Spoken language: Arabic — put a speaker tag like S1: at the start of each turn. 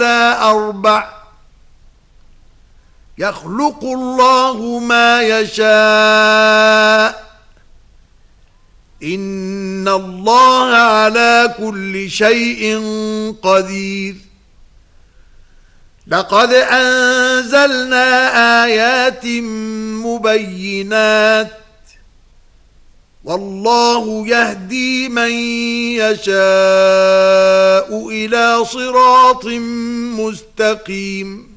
S1: أربع يخلق الله ما يشاء إن الله على كل شيء قدير لقد أنزلنا آيات مبينات والله يهدي من يشاء إلى صراط مستقيم